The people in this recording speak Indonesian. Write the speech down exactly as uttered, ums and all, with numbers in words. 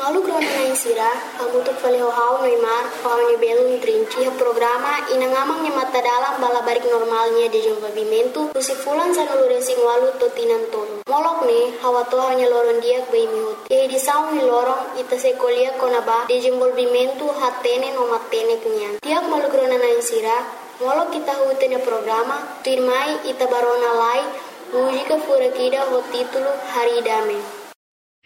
Malu grona na insira, kamutuk faleho hau noimar, hau ni belun trinci ha programa inangamang ni mata dalam bala barik normalnya de desenvolvimento, usifulan sa nuluresing walu to tinantolo. Molok ni, hawa to hanya loron dia bei mihut. Ye di saung ni lorong ita sekolia konaba de desenvolvimento hatene no matene kenyan. Tiap malu grona na insira, molok kita hutene programa, tuirmai ita barona lai, mujika fura kida ho titulo Hari Dame.